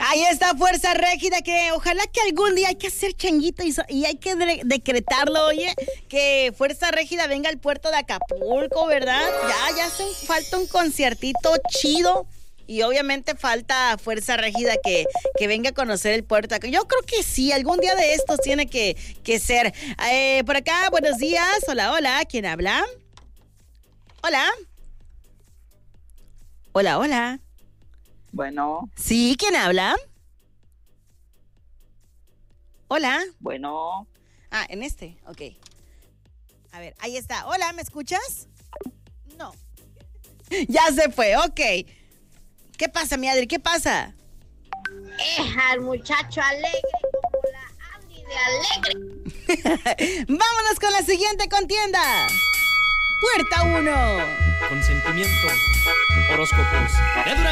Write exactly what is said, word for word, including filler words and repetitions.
Ahí está Fuerza Régida, que ojalá que algún día hay que hacer changuito y, so- y hay que de- decretarlo, oye, que Fuerza Régida venga al puerto de Acapulco, ¿verdad? Ya, ya hace un- falta un conciertito chido. Y obviamente falta Fuerza Régida que, que venga a conocer el puerto. Yo creo que sí, algún día de estos tiene que, que ser. Eh, por acá, buenos días. Hola, hola. ¿Quién habla? Hola. Hola, hola. Bueno, ¿Sí? ¿Quién habla? Hola. bueno, Ah, en este, ok. A ver, ahí está. Hola, ¿me escuchas? No. Ya se fue, ok. ¿Qué pasa, mi Adri? ¿Qué pasa? Eja, el muchacho alegre como la Andy de alegre. Vámonos con la siguiente contienda. Puerta uno. Consentimiento. Horóscopos de Durango.